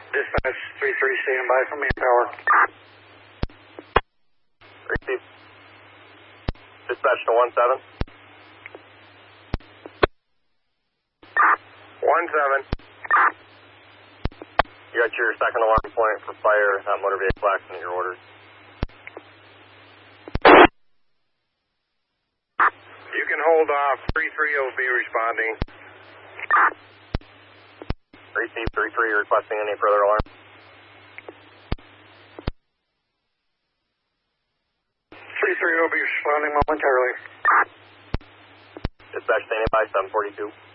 Dispatch 3-3, standing by for manpower. Receive. Dispatch to 1-7. 1-7. You got your second alarm point for fire on motor vehicle accident, your orders. You can hold off. 3-3 will be responding. Receive 3-3, requesting any further alarm. 3-3 will be responding momentarily. Dispatch standing by, 742.